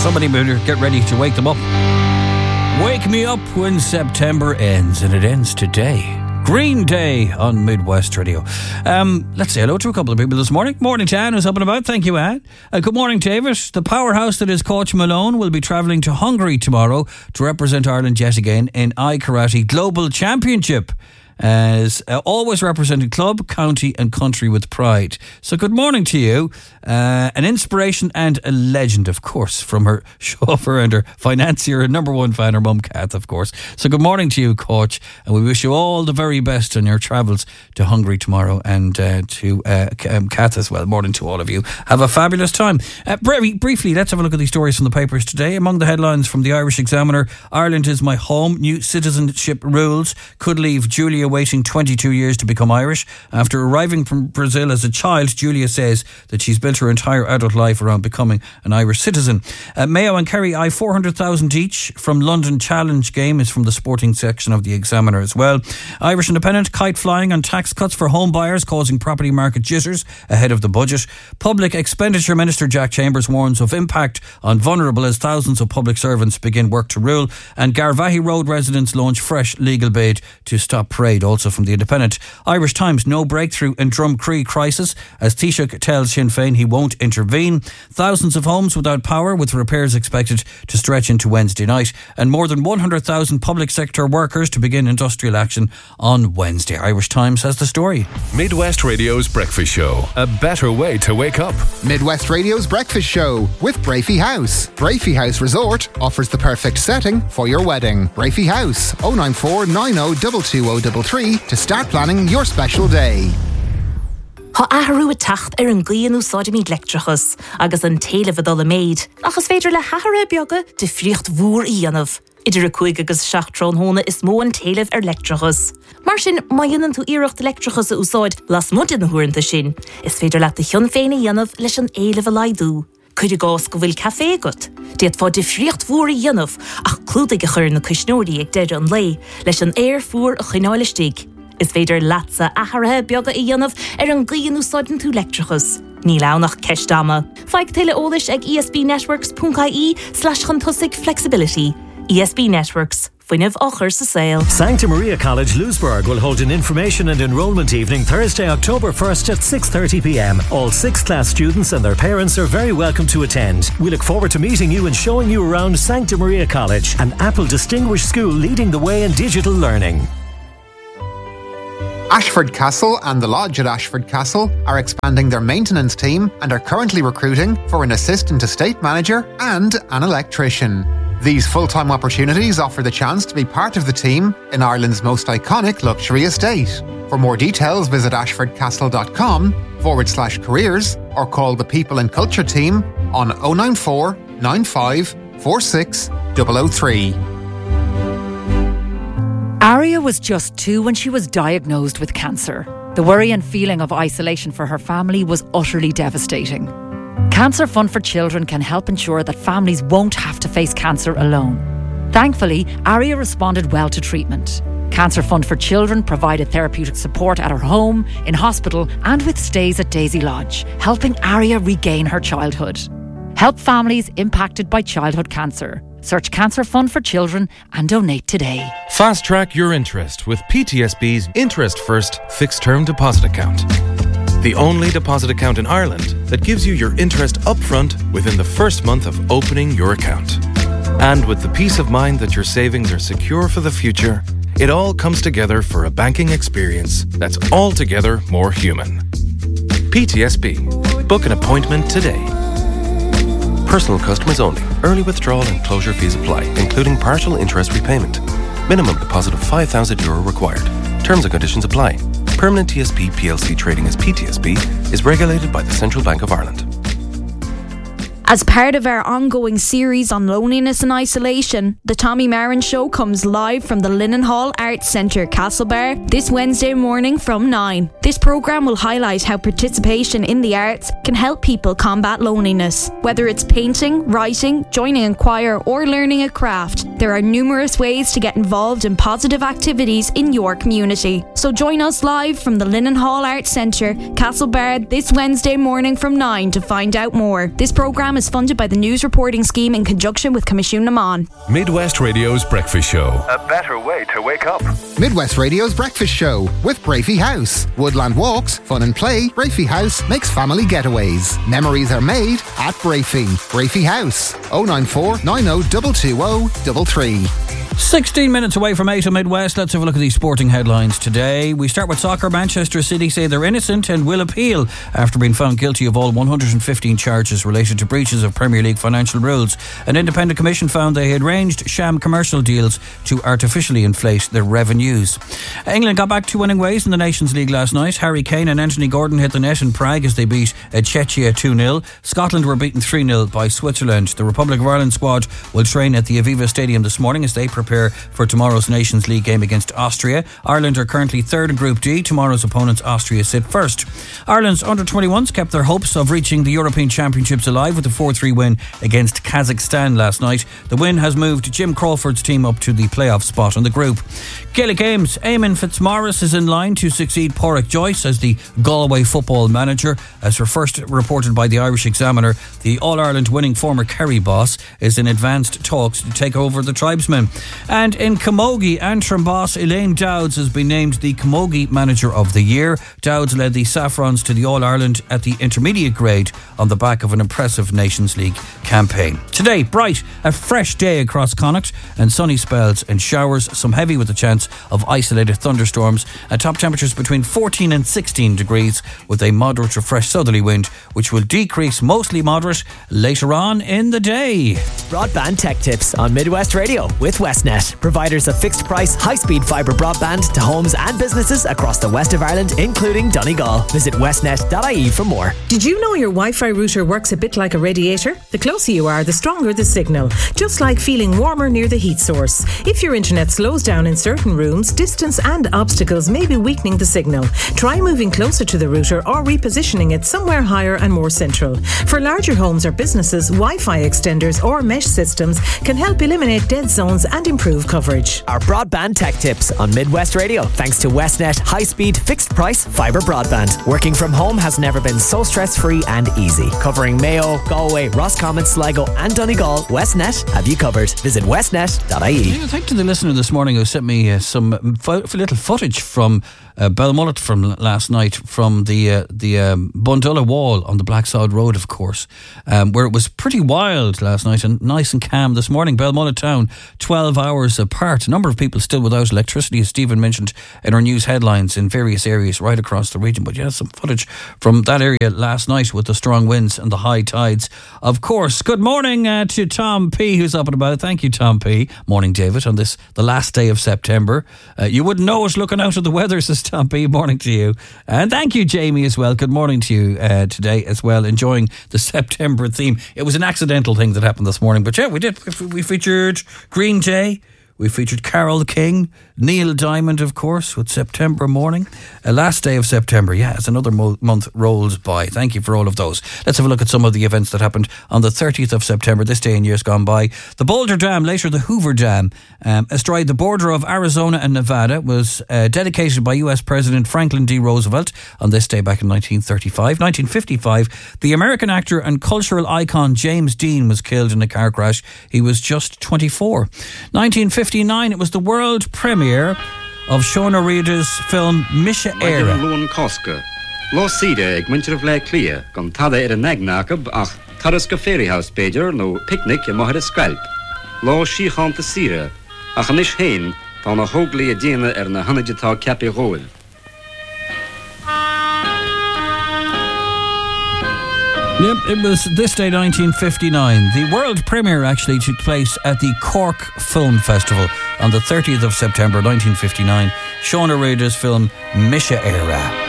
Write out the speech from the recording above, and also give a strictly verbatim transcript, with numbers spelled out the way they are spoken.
Somebody better get ready to wake them up. Wake me up when September ends, and it ends today. Green Day on Midwest Radio. Um, let's say hello to a couple of people this morning. Morning to Anne, who's up and about. Thank you, Anne. Uh, good morning, David. The powerhouse that is Coach Malone will be travelling to Hungary tomorrow to represent Ireland yet again in iKarate Global Championship, as uh, always representing club, county and country with pride. So good morning to you. Uh, an inspiration and a legend, of course, from her chauffeur and her financier and number one fan, her mum, Kath, of course. So good morning to you, Coach, and we wish you all the very best on your travels to Hungary tomorrow, and uh, to uh, Kath as well. Morning to all of you. Have a fabulous time. Uh, br- briefly, let's have a look at these stories from the papers today. Among the headlines from the Irish Examiner: Ireland is my home. New citizenship rules could leave Julia waiting twenty-two years to become Irish. After arriving from Brazil as a child, Julia says that she's built her entire adult life around becoming an Irish citizen. Uh, Mayo and Kerry eye four hundred thousand each from London Challenge game, is from the sporting section of the Examiner as well. Irish Independent: kite flying on tax cuts for home buyers causing property market jitters ahead of the budget. Public Expenditure Minister Jack Chambers warns of impact on vulnerable as thousands of public servants begin work to rule. And Garvaghey Road residents launch fresh legal bid to stop parade, also from the Independent. Irish Times: no breakthrough in Drumcree crisis as Taoiseach tells Sinn Féin he won't intervene. Thousands of homes without power, with repairs expected to stretch into Wednesday night. And more than one hundred thousand public sector workers to begin industrial action on Wednesday. Irish Times has the story. Midwest Radio's Breakfast Show. A better way to wake up. Midwest Radio's Breakfast Show with Brafey House. Brafey House Resort offers the perfect setting for your wedding. Brafey House, oh nine four nine oh two two oh three three to start planning your special day. Tá ahrú a tacht ar an gcíanú sodimí lectrachas agus an taobh adul a méid, achas féidir le hathara beaga de friocht mhór í anamh. Idir a chuig agus seachtrón hóna is mó an taobh ar lectrachas. Mar sin, má dhéanann tú iirecht lectrachas a úsáid las mud in na huaireanta sin, is féidir leat a thion féin a dhéanamh leis an éileh a laidú. Cuidir gás go bhfuil café agat. Diad fá de friocht mhór í anamh, ach clúdaigh a chur na cúisneoirí ag deireadh an lé leis an air fuair a chuineáilistigh. Is féidir latsa acharathe beaga i dhéanamh ar an gcíanú sodin tú lectrachas. Ní lánach ceistáma. Feig tuile ólis ag esbnetworks.ie slash chantusig flexibility. E S B Networks. Fuinnev ochar sa sale. Sancta Maria College Lewisburg will hold an information and enrolment evening Thursday, October first at six thirty p m. All sixth class students and their parents are very welcome to attend. We look forward to meeting you and showing you around Sancta Maria College, an Apple distinguished school leading the way in digital learning. Ashford Castle and the Lodge at Ashford Castle are expanding their maintenance team and are currently recruiting for an assistant estate manager and an electrician. These full-time opportunities offer the chance to be part of the team in Ireland's most iconic luxury estate. For more details, visit ashfordcastle.com forward slash careers or call the People and Culture team on oh nine four nine five four six oh oh three. Aria was just two when she was diagnosed with cancer. The worry and feeling of isolation for her family was utterly devastating. Cancer Fund for Children can help ensure that families won't have to face cancer alone. Thankfully, Aria responded well to treatment. Cancer Fund for Children provided therapeutic support at her home, in hospital and with stays at Daisy Lodge, helping Aria regain her childhood. Help families impacted by childhood cancer. Search Cancer Fund for Children and donate today. Fast track your interest with P T S B's Interest First Fixed Term Deposit Account. The only deposit account in Ireland that gives you your interest upfront within the first month of opening your account. And with the peace of mind that your savings are secure for the future, it all comes together for a banking experience that's altogether more human. P T S B. Book an appointment today. Personal customers only. Early withdrawal and closure fees apply, including partial interest repayment. Minimum deposit of five thousand euro required. Terms and conditions apply. Permanent T S B P L C trading as P T S B is regulated by the Central Bank of Ireland. As part of our ongoing series on loneliness and isolation, the Tommy Marin Show comes live from the Linen Hall Arts Centre, Castlebar, this Wednesday morning from nine. This programme will highlight how participation in the arts can help people combat loneliness. Whether it's painting, writing, joining a choir or learning a craft, there are numerous ways to get involved in positive activities in your community. So join us live from the Linen Hall Arts Centre, Castlebar, this Wednesday morning from nine to find out more. This programme programme is funded by the News Reporting Scheme in conjunction with Commission Naman. Midwest Radio's Breakfast Show. A better way to wake up. Midwest Radio's Breakfast Show with Brafey House. Woodland walks, fun and play. Brafey House makes family getaways. Memories are made at Brafey. Brafey House. oh nine four nine oh two two oh three three. sixteen minutes away from eight on Midwest. Let's have a look at these sporting headlines today. We start with soccer. Manchester City say they're innocent and will appeal after being found guilty of all one hundred fifteen charges related to breaches of Premier League financial rules. An independent commission found they had arranged sham commercial deals to artificially inflate their revenues. England got back to winning ways in the Nations League last night. Harry Kane and Anthony Gordon hit the net in Prague as they beat Czechia two nil. Scotland were beaten three nil by Switzerland. The Republic of Ireland squad will train at the Aviva Stadium this morning as they prepare for tomorrow's Nations League game against Austria. Ireland are currently third in Group D. Tomorrow's opponents, Austria, sit first. Ireland's under twenty-ones kept their hopes of reaching the European Championships alive with a four three win against Kazakhstan last night. The win has moved Jim Crawford's team up to the playoff spot in the group. Gaelic Games. Eamon Fitzmaurice is in line to succeed Pádraic Joyce as the Galway football manager. As her first reported by the Irish Examiner, the All-Ireland winning former Kerry boss is in advanced talks to take over the tribesmen. And in Camogie, Antrim boss Elaine Dowds has been named the Camogie Manager of the Year. Dowds led the Saffrons to the All-Ireland at the intermediate grade on the back of an impressive Nations League campaign. Today, bright, a fresh day across Connacht and sunny spells and showers, some heavy with a chance of isolated thunderstorms, and top temperatures between fourteen and sixteen degrees with a moderate to fresh southerly wind, which will decrease mostly moderate later on in the day. Broadband Tech Tips on Midwest Radio with Westnet, providers of fixed price, high-speed fibre broadband to homes and businesses across the west of Ireland, including Donegal. Visit westnet dot I E for more. Did you know your Wi-Fi router works a bit like a radiator? The closer you are, the stronger the signal, just like feeling warmer near the heat source. If your internet slows down in certain rooms, distance and obstacles may be weakening the signal. Try moving closer to the router or repositioning it somewhere higher and more central. For larger homes or businesses, Wi-Fi extenders or mesh systems can help eliminate dead zones and improve coverage. Our Broadband Tech Tips on Midwest Radio, thanks to Westnet high-speed, fixed-price fibre broadband. Working from home has never been so stress-free and easy. Covering Mayo, Galway, Roscommon, Sligo and Donegal, Westnet have you covered. Visit westnet dot I E. Yeah, thank to the listener this morning who sent me uh, some fo- little footage from uh, Belmullet from last night, from the uh, the um, Bundulla Wall on the Blacksod Road, of course, um, where it was pretty wild last night and nice and calm this morning. Belmullet town, twelve hours apart. A number of people still without electricity, as Stephen mentioned in our news headlines, in various areas right across the region. But yeah, some footage from that area last night with the strong winds and the high tides, of course. Good morning uh, to Tom P, who's up and about. Thank you, Tom P. Morning, David, on this, the last day of September. Uh, you wouldn't know it looking out at the weather, says Tom P. Morning to you. And thank you, Jamie, as well. Good morning to you uh, today as well. Enjoying the September theme. It was an accidental thing that happened this morning, but yeah, we did. We featured Green Day. We featured Carole King, Neil Diamond, of course, with September Morning. Uh, last day of September, yeah, as another mo- month rolls by. Thank you for all of those. Let's have a look at some of the events that happened on the thirtieth of September, this day in years gone by. The Boulder Dam, later the Hoover Dam, um, astride the border of Arizona and Nevada, was uh, dedicated by U S President Franklin D. Roosevelt on this day back in nineteen thirty-five. nineteen fifty-five, the American actor and cultural icon James Dean was killed in a car crash. He was just twenty-four. nineteen fifty-nine, it was the world premiere of Shona Reader's film Misha Era. Lôn Cosca. Lo Sida ag Winter of Le Clear, gan tada er a negnakab ach Taraska Ferry House pager no picnic y mohar a scalp. Lo Shichant the Sira, ach anish hain, tan a hogli a dina er na hanajata capi roel. Yep, it was this day, nineteen fifty-nine. The world premiere actually took place at the Cork Film Festival on the thirtieth of September nineteen fifty-nine. Shona Reader's film Misha Era.